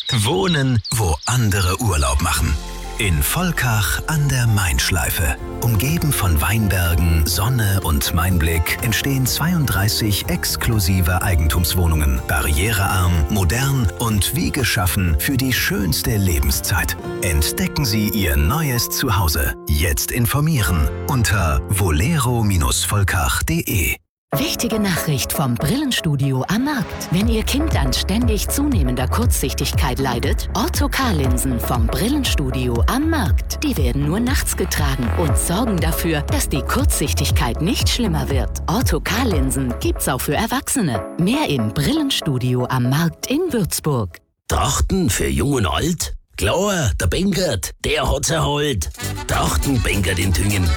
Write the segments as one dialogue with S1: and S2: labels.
S1: Wohnen, wo andere Urlaub machen. In Volkach an der Main-Schleife. Umgeben von Weinbergen, Sonne und Mainblick entstehen 32 exklusive Eigentumswohnungen. Barrierearm, modern und wie geschaffen für die schönste Lebenszeit. Entdecken Sie Ihr neues Zuhause. Jetzt informieren unter volero-volkach.de.
S2: Wichtige Nachricht vom Brillenstudio am Markt. Wenn Ihr Kind an ständig zunehmender Kurzsichtigkeit leidet, Ortho-K-Linsen vom Brillenstudio am Markt. Die werden nur nachts getragen und sorgen dafür, dass die Kurzsichtigkeit nicht schlimmer wird. Ortho-K-Linsen gibt's auch für Erwachsene. Mehr im Brillenstudio am Markt in Würzburg.
S3: Trachten für Jung und Alt? Klar, der Benkert, der hat's erholt. Trachten Benkert in Tüngen.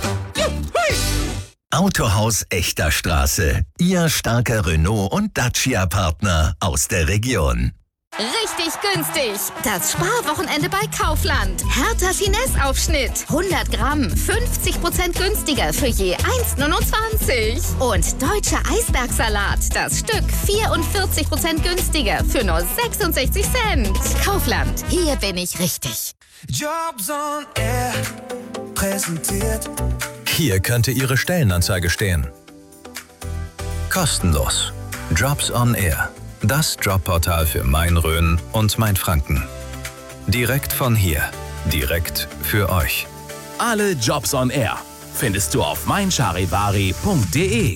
S1: Autohaus Echter Straße. Ihr starker Renault- und Dacia-Partner aus der Region.
S4: Richtig günstig. Das Sparwochenende bei Kaufland. Hertha Finesse-Aufschnitt. 100 Gramm, 50% günstiger für je 1,29. Und deutscher Eisbergsalat. Das Stück 44% günstiger für nur 66 Cent. Kaufland. Hier bin ich richtig.
S5: Jobs on Air präsentiert.
S1: Hier könnte Ihre Stellenanzeige stehen. Kostenlos. Jobs on Air. Das Jobportal für Main-Rhön und Main-Franken. Direkt von hier. Direkt für euch.
S6: Alle Jobs on Air findest du auf meincharivari.de.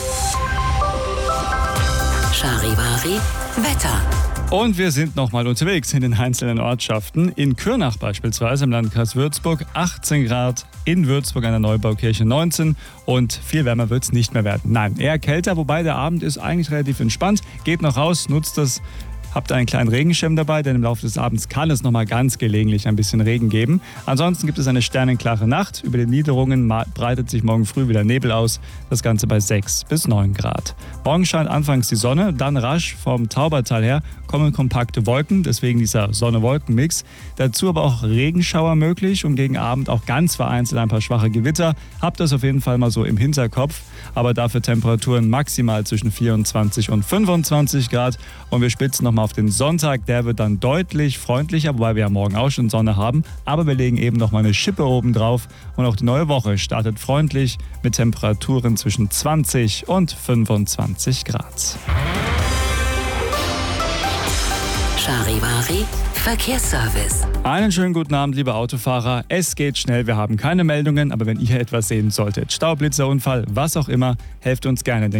S2: Charivari Wetter.
S7: Und wir sind nochmal unterwegs in den einzelnen Ortschaften. In Kürnach beispielsweise im Landkreis Würzburg 18 Grad, in Würzburg an der Neubaukirche 19 und viel wärmer wird es nicht mehr werden. Nein, eher kälter, wobei der Abend ist eigentlich relativ entspannt. Geht noch raus, nutzt das. Habt einen kleinen Regenschirm dabei, denn im Laufe des Abends kann es nochmal ganz gelegentlich ein bisschen Regen geben. Ansonsten gibt es eine sternenklare Nacht. Über den Niederungen breitet sich morgen früh wieder Nebel aus. Das Ganze bei 6 bis 9 Grad. Morgen scheint anfangs die Sonne, dann rasch vom Taubertal her kommen kompakte Wolken, deswegen dieser Sonne-Wolken-Mix. Dazu aber auch Regenschauer möglich und gegen Abend auch ganz vereinzelt ein paar schwache Gewitter. Habt das auf jeden Fall mal so im Hinterkopf. Aber dafür Temperaturen maximal zwischen 24 und 25 Grad. Und wir spitzen nochmal auf den Sonntag, der wird dann deutlich freundlicher, wobei wir ja morgen auch schon Sonne haben. Aber wir legen eben noch mal eine Schippe oben drauf und auch die neue Woche startet freundlich mit Temperaturen zwischen 20 und 25 Grad.
S2: Charivari Verkehrsservice.
S7: Einen schönen guten Abend, liebe Autofahrer. Es geht schnell, wir haben keine Meldungen, aber wenn ihr etwas sehen solltet, Staublitzerunfall, was auch immer, helft uns gerne.